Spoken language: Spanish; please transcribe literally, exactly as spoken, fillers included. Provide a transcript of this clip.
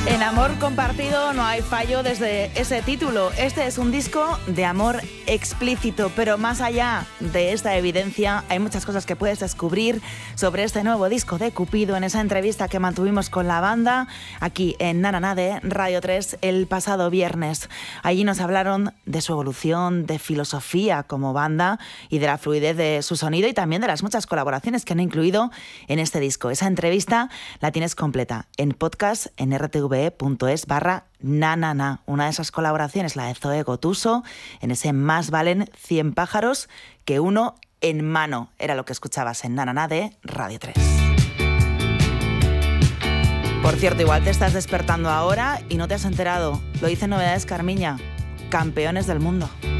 En amor compartido no hay fallo desde ese título. Este es un disco de amor explícito, pero más allá de esta evidencia hay muchas cosas que puedes descubrir sobre este nuevo disco de Cupido en esa entrevista que mantuvimos con la banda aquí en Na Na Na de Radio tres el pasado viernes. Allí nos hablaron de su evolución, de filosofía como banda y de la fluidez de su sonido y también de las muchas colaboraciones que han incluido en este disco. Esa entrevista la tienes completa en podcast en r t v punto es barra na na na. Una de esas colaboraciones, la de Zoe Gotuso, en ese Más valen cien pájaros que uno en mano. Era lo que escuchabas en Na Na Na de Radio tres. Por cierto, igual te estás despertando ahora y no te has enterado. Lo dice Novedades Carmiña, campeones del mundo.